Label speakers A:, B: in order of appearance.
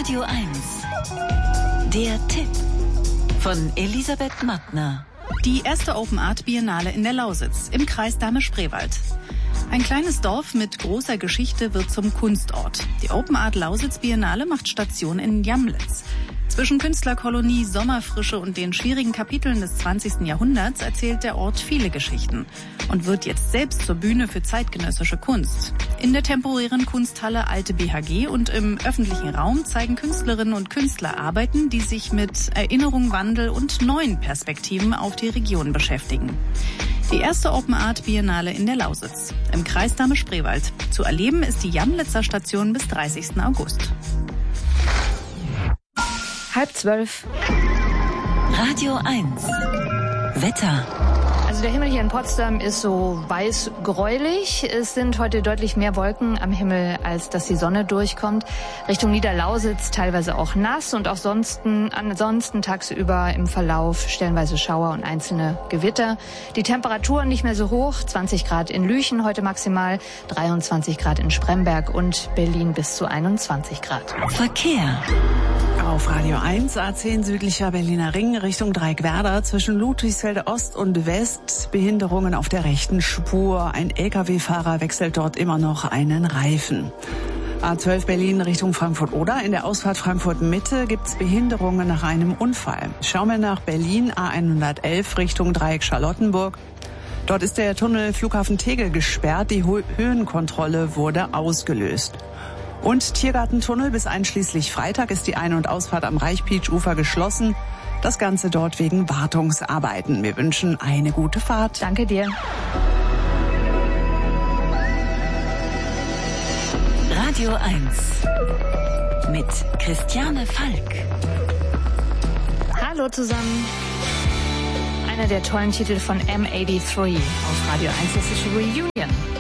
A: Radio 1. Der Tipp von Elisabeth Mattner.
B: Die erste Open Art Biennale in der Lausitz im Kreis Dahme-Spreewald. Ein kleines Dorf mit großer Geschichte wird zum Kunstort. Die Open Art Lausitz Biennale macht Station in Jamlitz. Zwischen Künstlerkolonie, Sommerfrische und den schwierigen Kapiteln des 20. Jahrhunderts erzählt der Ort viele Geschichten und wird jetzt selbst zur Bühne für zeitgenössische Kunst. In der temporären Kunsthalle Alte BHG und im öffentlichen Raum zeigen Künstlerinnen und Künstler Arbeiten, die sich mit Erinnerung, Wandel und neuen Perspektiven auf die Region beschäftigen. Die erste Open Art Biennale in der Lausitz, im Kreis Dahme-Spreewald. Zu erleben ist die Jamlitzer Station bis 30. August.
C: 11:30.
A: Radio 1. Wetter.
C: Also der Himmel hier in Potsdam ist so weiß-gräulich. Es sind heute deutlich mehr Wolken am Himmel, als dass die Sonne durchkommt. Richtung Niederlausitz teilweise auch nass und auch ansonsten tagsüber im Verlauf stellenweise Schauer und einzelne Gewitter. Die Temperaturen nicht mehr so hoch, 20 Grad in Lüchen heute maximal, 23 Grad in Spremberg und Berlin bis zu 21 Grad.
A: Verkehr.
D: Auf Radio 1, A10 südlicher Berliner Ring Richtung Dreieckwerder zwischen Ludwigsfelde Ost und West. Behinderungen auf der rechten Spur. Ein Lkw-Fahrer wechselt dort immer noch einen Reifen. A12 Berlin Richtung Frankfurt-Oder. In der Ausfahrt Frankfurt-Mitte gibt's Behinderungen nach einem Unfall. Schauen wir nach Berlin, A111 Richtung Dreieck Charlottenburg. Dort ist der Tunnel Flughafen Tegel gesperrt. Die Höhenkontrolle wurde ausgelöst. Und Tiergartentunnel bis einschließlich Freitag ist die Ein- und Ausfahrt am Reichpeach-Ufer geschlossen. Das Ganze dort wegen Wartungsarbeiten. Wir wünschen eine gute Fahrt.
C: Danke dir.
A: Radio 1. Mit Christiane Falk.
C: Hallo zusammen. Einer der tollen Titel von M83 auf Radio 1. Das ist Reunion.